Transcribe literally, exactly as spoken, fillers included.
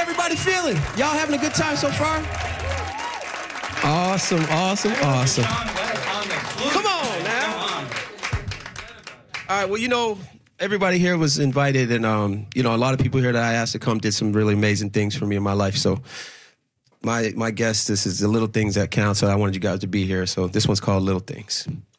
everybody feeling? Y'all having a good time so far? Awesome, awesome, awesome. Come on now. All right, well, you know, everybody here was invited, and, um, you know, a lot of people here that I asked to come did some really amazing things for me in my life. So my my guest, this is the little things that count, so I wanted you guys to be here. So this one's called Little Things.